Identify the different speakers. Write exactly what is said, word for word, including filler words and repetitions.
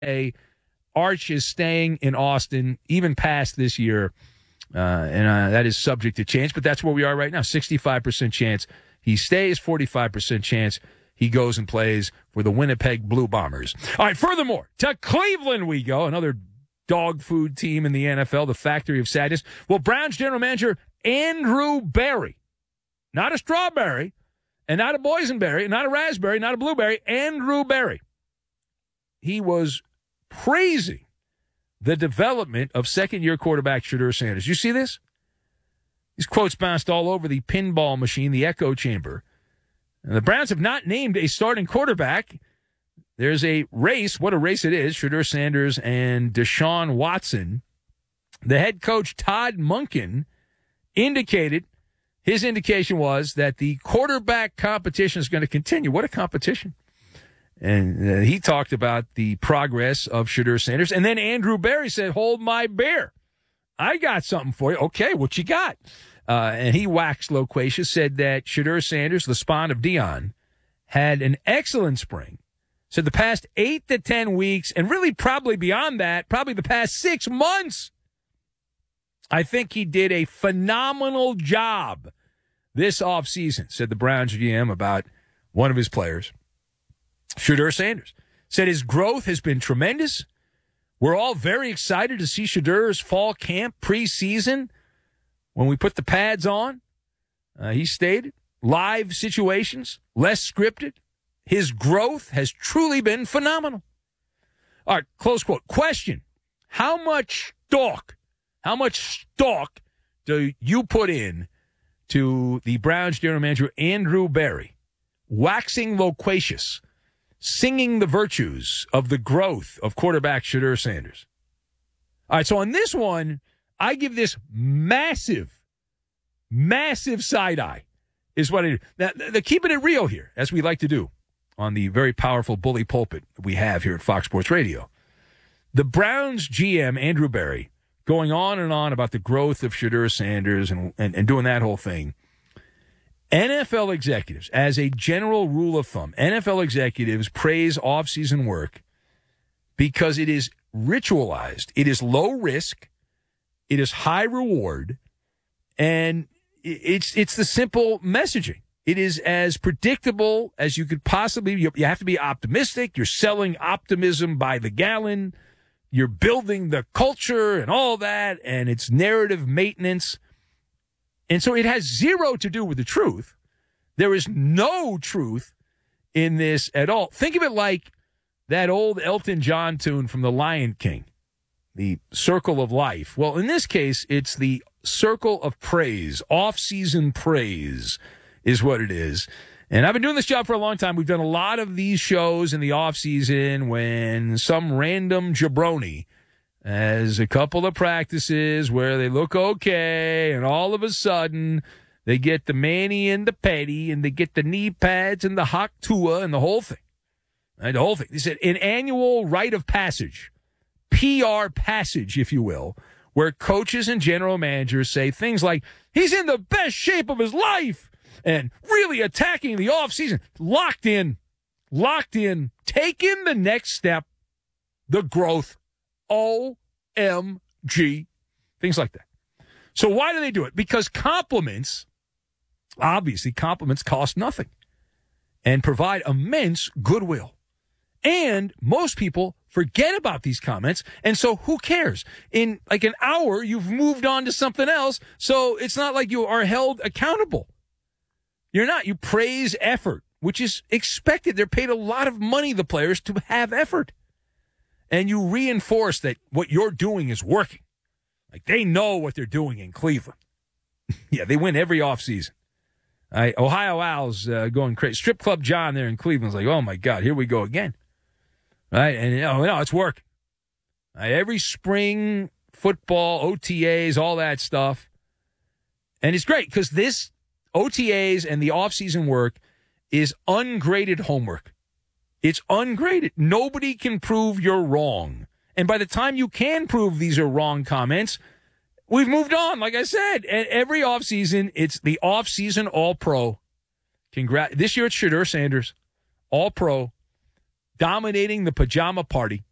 Speaker 1: A Arch is staying in Austin even past this year, uh, and uh, that is subject to change, but that's where we are right now. sixty-five percent chance he stays, forty-five percent chance he goes and plays for the Winnipeg Blue Bombers. All right, furthermore, to Cleveland we go, another dog food team in the N F L, the factory of sadness. Well, Browns general manager Andrew Berry, not a strawberry, and not a boysenberry, not a raspberry, not a blueberry, Andrew Berry. He was praising the development of second-year quarterback Shedeur Sanders. You see this? These quotes bounced all over the pinball machine, the echo chamber. And the Browns have not named a starting quarterback. There's a race. What a race it is. Shedeur Sanders and Deshaun Watson. The head coach, Todd Monken, indicated, his indication was that the quarterback competition is going to continue. What a competition. And uh, he talked about the progress of Shedeur Sanders. And then Andrew Berry said, hold my beer. I got something for you. Okay, what you got? Uh, and he waxed loquacious, said that Shedeur Sanders, the spawn of Dion, had an excellent spring. Said the past eight to ten weeks, and really probably beyond that, probably the past six months, I think he did a phenomenal job this offseason, said the Browns G M about one of his players. Shedeur Sanders said his growth has been tremendous. We're all very excited to see Shedeur's fall camp preseason when we put the pads on. Uh, he stated, live situations, less scripted. His growth has truly been phenomenal. All right, close quote. Question, how much stock, how much stock do you put in to the Browns general manager Andrew Berry waxing loquacious, singing the virtues of the growth of quarterback Shedeur Sanders? All right, so on this one, I give this massive, massive side eye is what I do. Now, they're keeping it real here, as we like to do on the very powerful bully pulpit we have here at Fox Sports Radio. The Browns G M, Andrew Berry, going on and on about the growth of Shedeur Sanders and, and, and doing that whole thing. N F L executives, as a general rule of thumb, N F L executives praise off-season work because it is ritualized. It is low risk. It is high reward. And it's it's the simple messaging. It is as predictable as you could possibly. You, you have to be optimistic. You're selling optimism by the gallon. You're building the culture and all that, and it's narrative maintenance. And so it has zero to do with the truth. There is no truth in this at all. Think of it like that old Elton John tune from The Lion King, the Circle of Life. Well, in this case, it's the Circle of Praise. Off-season praise is what it is. And I've been doing this job for a long time. We've done a lot of these shows in the off-season when some random jabroni has a couple of practices where they look okay, and all of a sudden they get the mani and the petty, and they get the knee pads and the hot tua and the whole thing. And the whole thing. They said an annual rite of passage, P R passage, if you will, where coaches and general managers say things like, he's in the best shape of his life, and really attacking the offseason. Locked in. Locked in. Taking the next step. The growth. O M G. Things like that. So why do they do it? Because compliments, obviously compliments cost nothing and provide immense goodwill. And most people forget about these comments, and so who cares? In like an hour, you've moved on to something else, so it's not like you are held accountable. You're not. You praise effort, which is expected. They're paid a lot of money, the players, to have effort. And you reinforce that what you're doing is working. Like they know what they're doing in Cleveland. Yeah, they win every offseason. Right, Ohio Owls uh, going crazy. Strip Club John there in Cleveland's like, oh, my God, here we go again. Right, and you know, no, it's working. Right, every spring football, O T As, all that stuff. And it's great because this O T As and the offseason work is ungraded homework. It's ungraded. Nobody can prove you're wrong. And by the time you can prove these are wrong comments, we've moved on, like I said. And every offseason, it's the offseason All-Pro. Congrat- this year it's Shedeur Sanders, All-Pro, dominating the pajama party.